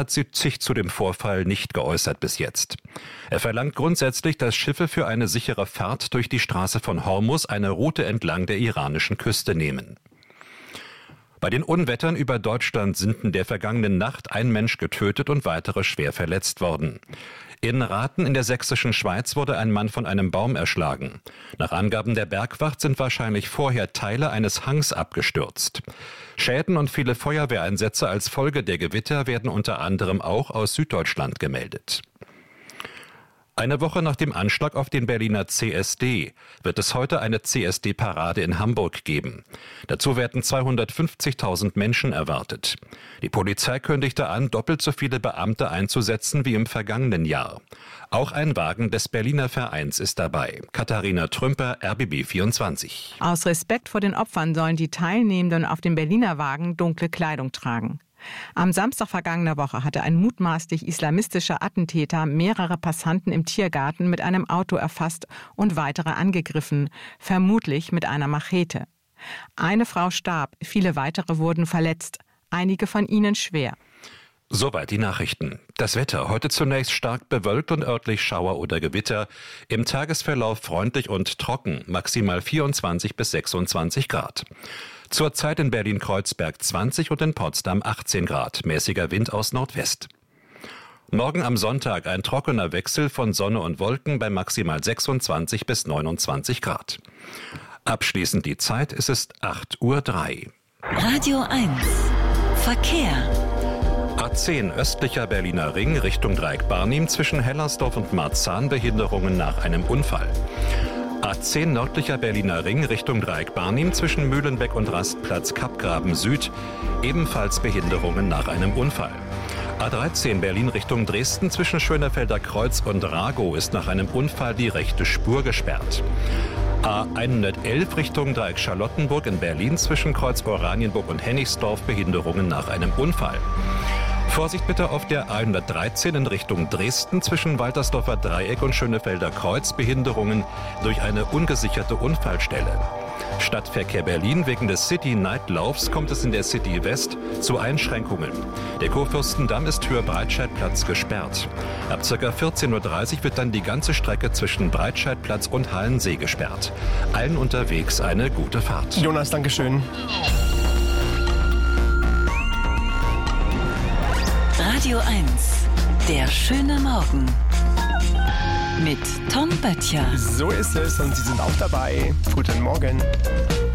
hat sich zu dem Vorfall nicht geäußert bis jetzt. Er verlangt grundsätzlich, dass Schiffe für eine sichere Fahrt durch die Straße von Hormuz eine Route entlang der iranischen Küste nehmen. Bei den Unwettern über Deutschland sind in der vergangenen Nacht ein Mensch getötet und weitere schwer verletzt worden. In Rathen in der sächsischen Schweiz wurde ein Mann von einem Baum erschlagen. Nach Angaben der Bergwacht sind wahrscheinlich vorher Teile eines Hangs abgestürzt. Schäden und viele Feuerwehreinsätze als Folge der Gewitter werden unter anderem auch aus Süddeutschland gemeldet. Eine Woche nach dem Anschlag auf den Berliner CSD wird es heute eine CSD-Parade in Hamburg geben. Dazu werden 250.000 Menschen erwartet. Die Polizei kündigte an, doppelt so viele Beamte einzusetzen wie im vergangenen Jahr. Auch ein Wagen des Berliner Vereins ist dabei. Katharina Trümper, RBB 24. Aus Respekt vor den Opfern sollen die Teilnehmenden auf dem Berliner Wagen dunkle Kleidung tragen. Am Samstag vergangener Woche hatte ein mutmaßlich islamistischer Attentäter mehrere Passanten im Tiergarten mit einem Auto erfasst und weitere angegriffen, vermutlich mit einer Machete. Eine Frau starb, viele weitere wurden verletzt, einige von ihnen schwer. Soweit die Nachrichten. Das Wetter. Heute zunächst stark bewölkt und örtlich Schauer oder Gewitter. Im Tagesverlauf freundlich und trocken, maximal 24 bis 26 Grad. Zurzeit in Berlin-Kreuzberg 20 und in Potsdam 18 Grad. Mäßiger Wind aus Nordwest. Morgen am Sonntag ein trockener Wechsel von Sonne und Wolken bei maximal 26 bis 29 Grad. Abschließend die Zeit, es ist 8:03 Uhr. Radio 1 Verkehr. A10 östlicher Berliner Ring Richtung Dreieck Barnim zwischen Hellersdorf und Marzahn Behinderungen nach einem Unfall. A10 nördlicher Berliner Ring Richtung Dreieck Barnim zwischen Mühlenbeck und Rastplatz Kappgraben Süd ebenfalls Behinderungen nach einem Unfall. A13 Berlin Richtung Dresden zwischen Schönefelder Kreuz und Ragow ist nach einem Unfall die rechte Spur gesperrt. A111 Richtung Dreieck Charlottenburg in Berlin zwischen Kreuz Oranienburg und Hennigsdorf Behinderungen nach einem Unfall. Vorsicht bitte auf der A113 in Richtung Dresden zwischen Waltersdorfer Dreieck und Schönefelder Kreuz Behinderungen durch eine ungesicherte Unfallstelle. Stadtverkehr Berlin wegen des City-Night-Laufs kommt es in der City West zu Einschränkungen. Der Kurfürstendamm ist für Breitscheidplatz gesperrt. Ab ca. 14:30 Uhr wird dann die ganze Strecke zwischen Breitscheidplatz und Hallensee gesperrt. Allen unterwegs eine gute Fahrt. Jonas, Dankeschön. Radio 1, der schöne Morgen. Mit Tom Böttcher. So ist es und Sie sind auch dabei. Guten Morgen.